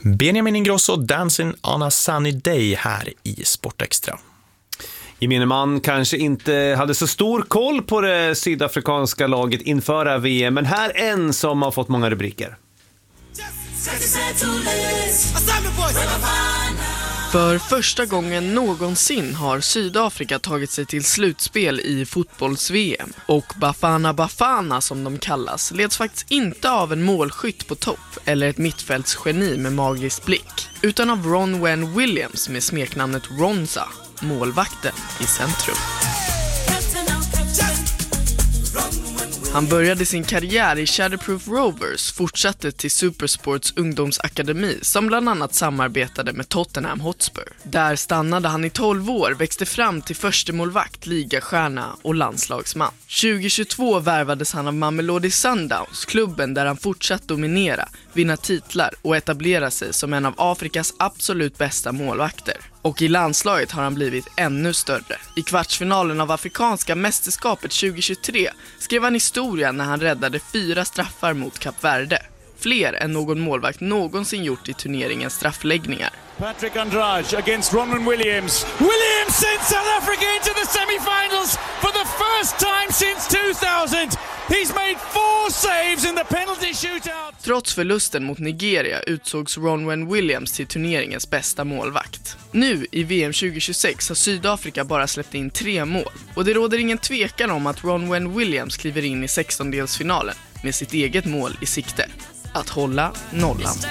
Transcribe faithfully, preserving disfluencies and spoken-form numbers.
Benjamin Ingrosso, Dancing on a Sunny Day här i Sportextra. Gemene man kanske inte hade så stor koll på det sydafrikanska laget inför V M, men här är en som har fått många rubriker. För första gången någonsin har Sydafrika tagit sig till slutspel i fotbolls-V M. Och Bafana Bafana, som de kallas, leds faktiskt inte av en målskytt på topp eller ett mittfältsgeni med magisk blick, utan av Ronwen Williams med smeknamnet Ronza, målvakten i centrum. Han började sin karriär i Shatterproof Rovers, fortsatte till Supersports ungdomsakademi som bland annat samarbetade med Tottenham Hotspur. Där stannade han i tolv år, växte fram till förstemålvakt, ligastjärna och landslagsman. tjugohundratjugotvå värvades han av Mamelodi Sundowns, klubben där han fortsatt dominera, vinna titlar och etablera sig som en av Afrikas absolut bästa målvakter. Och i landslaget har han blivit ännu större. I kvartsfinalen av Afrikanska mästerskapet tjugohundratjugotre skrev han historia när han räddade fyra straffar mot Kap Verde. Fler än någon målvakt någonsin gjort i turneringens straffläggningar. Patrick Andrade against Ronwen Williams. Williams sends South Africa into the semi-finals for the first time since two thousand. He's made four saves in the penalty shootout. Trots förlusten mot Nigeria utsågs Ronwen Williams till turneringens bästa målvakt. Nu i V M tjugohundratjugosex har Sydafrika bara släppt in tre mål. Och det råder ingen tvekan om att Ronwen Williams kliver in i sextondelsfinalen med sitt eget mål i sikte: att hålla nollan.